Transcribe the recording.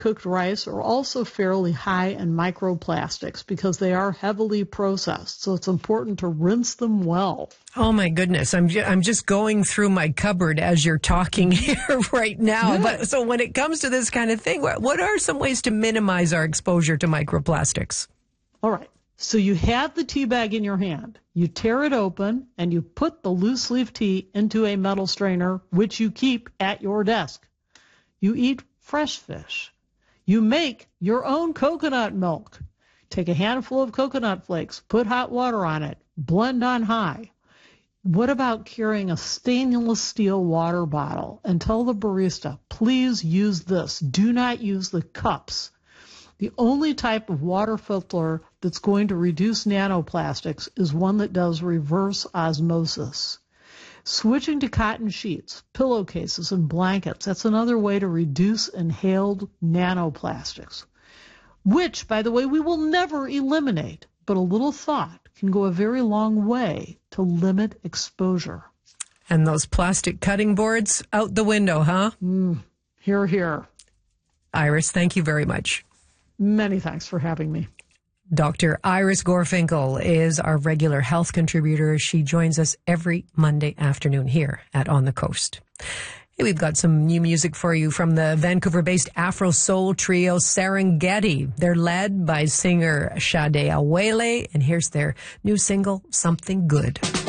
cooked rice are also fairly high in microplastics because they are heavily processed. So it's important to rinse them well. Oh, my goodness. I'm just going through my cupboard as you're talking here right now. Yeah. But so when it comes to this kind of thing, what are some ways to minimize our exposure to microplastics? All right. So you have the tea bag in your hand. You tear it open and you put the loose leaf tea into a metal strainer, which you keep at your desk. You eat fresh fish. You make your own coconut milk. Take a handful of coconut flakes, put hot water on it, blend on high. What about carrying a stainless steel water bottle and tell the barista, please use this. Do not use the cups. The only type of water filter that's going to reduce nanoplastics is one that does reverse osmosis. Switching to cotton sheets, pillowcases, and blankets, that's another way to reduce inhaled nanoplastics, which, by the way, we will never eliminate, but a little thought can go a very long way to limit exposure. And those plastic cutting boards out the window, huh? Hear, hear. Iris, thank you very much. Many thanks for having me. Dr. Iris Gorfinkel is our regular health contributor. She joins us every Monday afternoon here at On the Coast. Hey, we've got some new music for you from the Vancouver-based Afro soul trio Serengeti. They're led by singer Sade Awele, and here's their new single, Something Good.